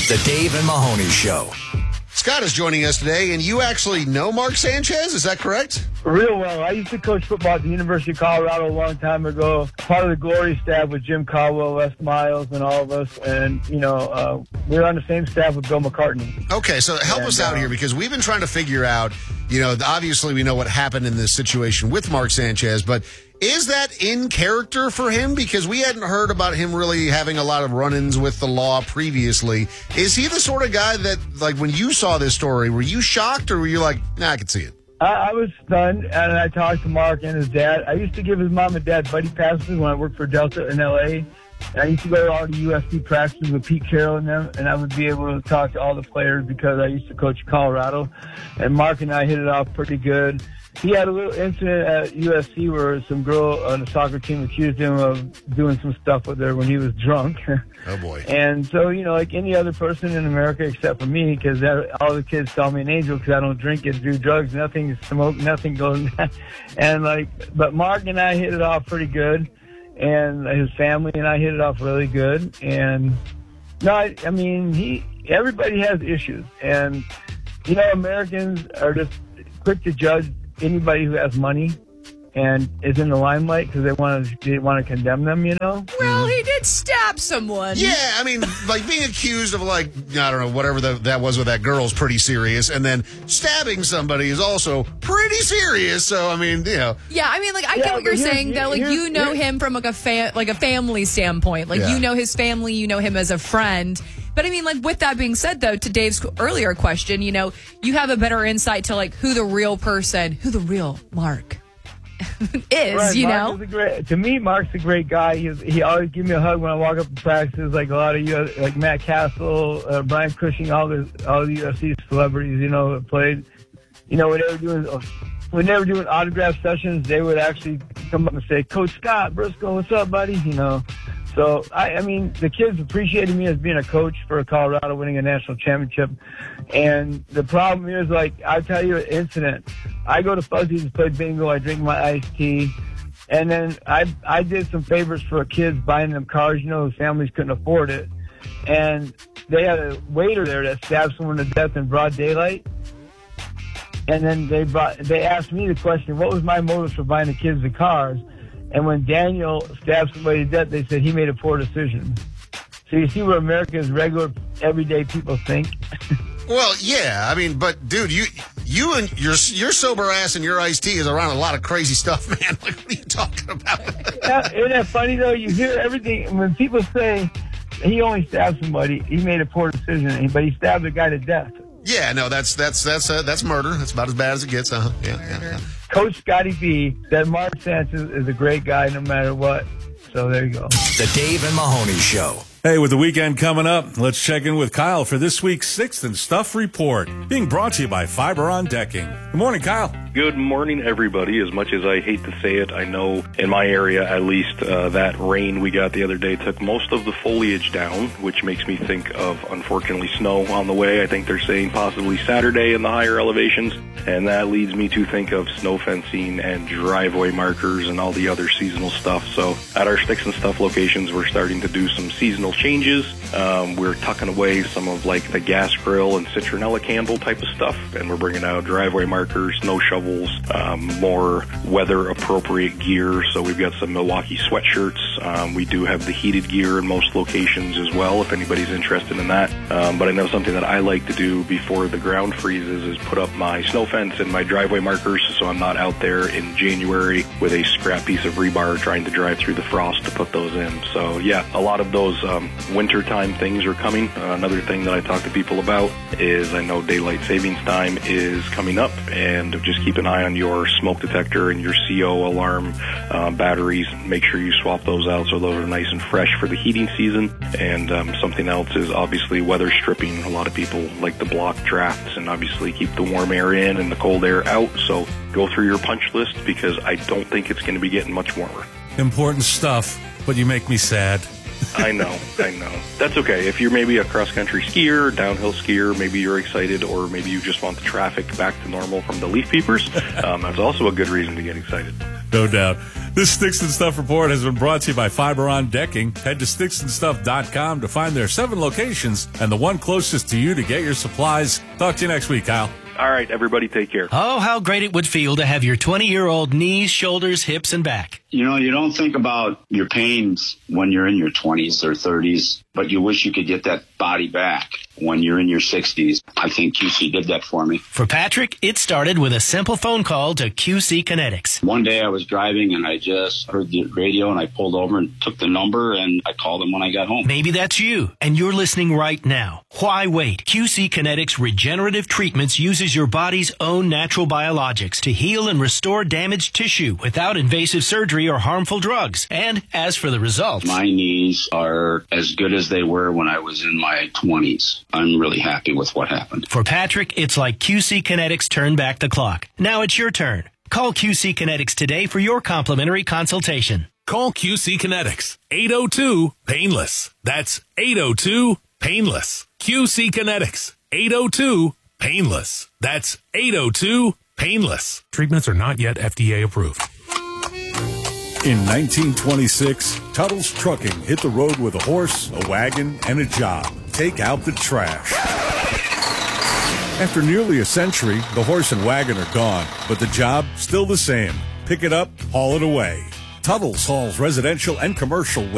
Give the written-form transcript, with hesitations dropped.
The Dave and Mahoney Show. Scott is joining us today, and you actually know Mark Sanchez, is that correct? Real well. I used to coach football at the University of Colorado a long time ago. Part of the Glory staff with Jim Caldwell, Les Miles, and all of us. And, we were on the same staff with Bill McCartney. Okay, so help us out here, because we've been trying to figure out, obviously we know what happened in this situation with Mark Sanchez, but is that in character for him? Because we hadn't heard about him really having a lot of run-ins with the law previously. Is he the sort of guy that, like, when you saw this story, were you shocked, or were you like, nah, I can see it? I was stunned, and I talked to Mark and his dad. I used to give his mom and dad buddy passes when I worked for Delta in L.A., and I used to go to all the USC practices with Pete Carroll and them, and I would be able to talk to all the players because I used to coach Colorado. And Mark and I hit it off pretty good. He had a little incident at USC where some girl on the soccer team accused him of doing some stuff with her when he was drunk. Oh, boy. And so, like any other person in America except for me, because all the kids call me an angel because I don't drink and do drugs, nothing, smoke, nothing goes. And but Mark and I hit it off pretty good. And his family and I hit it off really good. And everybody has issues. And, Americans are just quick to judge anybody who has money and is in the limelight because they want to condemn them, Well, he did stab someone. Yeah, being accused of, I don't know, whatever that was with that girl is pretty serious, and then stabbing somebody is also pretty serious. So, Yeah, I get what you're saying, though. You know him from, a family standpoint. You know his family, you know him as a friend. But, with that being said, though, to Dave's earlier question, you have a better insight to, who the real Mark is, right, to me, Mark's a great guy. He always gives me a hug when I walk up to practices, like a lot of like Matt Castle, Brian Cushing, all the UFC celebrities, that played. When they were doing autograph sessions, they would actually come up and say, "Coach Scott Briscoe, what's up, buddy?" So, the kids appreciated me as being a coach for Colorado winning a national championship. And the problem is, I'll tell you an incident. I go to Fuzzy's to play bingo. I drink my iced tea. And then I did some favors for kids buying them cars, whose families couldn't afford it. And they had a waiter there that stabbed someone to death in broad daylight. And then they asked me the question, what was my motive for buying the kids the cars? And when Daniel stabbed somebody to death, they said he made a poor decision. So you see where America's regular, everyday people think? Well, yeah. But, dude, you and your sober ass and your iced tea is around a lot of crazy stuff, man. What are you talking about? Isn't that funny, though? You hear everything. When people say he only stabbed somebody, he made a poor decision, but he stabbed a guy to death. Yeah, no, that's murder. That's about as bad as it gets, huh? Yeah. Coach Scotty B said Mark Sanchez is a great guy no matter what. So there you go. The Dave and Mahoney Show. Hey, with the weekend coming up, let's check in with Kyle for this week's Sixth and Stuff Report, being brought to you by Fiber on Decking. Good morning, Kyle. Good morning, everybody. As much as I hate to say it, I know in my area, at least, that rain we got the other day took most of the foliage down, which makes me think of, unfortunately, snow on the way. I think they're saying possibly Saturday in the higher elevations, and that leads me to think of snow fencing and driveway markers and all the other seasonal stuff. So at our Sticks and Stuff locations, we're starting to do some seasonal changes. We're tucking away some of the gas grill and citronella candle type of stuff, and we're bringing out driveway markers, snow shovels, more weather appropriate gear. So we've got some Milwaukee sweatshirts. We do have the heated gear in most locations as well, if anybody's interested in that. But I know something that I like to do before the ground freezes is put up my snow fence and my driveway markers, so I'm not out there in January with a scrap piece of rebar trying to drive through the frost to put those in. So yeah, a lot of those wintertime things are coming. Another thing that I talk to people about is I know daylight savings time is coming up, and just keep an eye on your smoke detector and your CO alarm batteries. Make sure you swap those out so those are nice and fresh for the heating season. And something else is obviously weather stripping. A lot of people like to block drafts and obviously keep the warm air in and the cold air out. So go through your punch list, because I don't think it's going to be getting much warmer. Important stuff, but you make me sad. I know. That's okay. If you're maybe a cross-country skier, downhill skier, maybe you're excited, or maybe you just want the traffic back to normal from the leaf peepers, that's also a good reason to get excited. No doubt. This Sticks and Stuff report has been brought to you by Fiber on Decking. Head to sticksandstuff.com to find their 7 locations and the one closest to you to get your supplies. Talk to you next week, Kyle. All right, everybody, take care. Oh, how great it would feel to have your 20-year-old knees, shoulders, hips, and back. You know, you don't think about your pains when you're in your 20s or 30s, but you wish you could get that body back when you're in your 60s. I think QC did that for me. For Patrick, it started with a simple phone call to QC Kinetics. One day I was driving and I just heard the radio and I pulled over and took the number and I called them when I got home. Maybe that's you, and you're listening right now. Why wait? QC Kinetics Regenerative Treatments uses your body's own natural biologics to heal and restore damaged tissue without invasive surgery or harmful drugs. And as for the results, my knees are as good as they were when I was in my 20s. I'm really happy with what happened. For Patrick, it's like QC Kinetics turned back the clock. Now it's your turn. Call QC Kinetics today for your complimentary consultation. Call QC Kinetics, 802-PAINLESS. That's 802-PAINLESS. QC Kinetics, 802-PAINLESS. That's 802-PAINLESS. Treatments are not yet FDA approved. In 1926, Tuttle's Trucking hit the road with a horse, a wagon, and a job. Take out the trash. After nearly a century, the horse and wagon are gone, but the job still the same. Pick it up, haul it away. Tuttle's hauls residential and commercial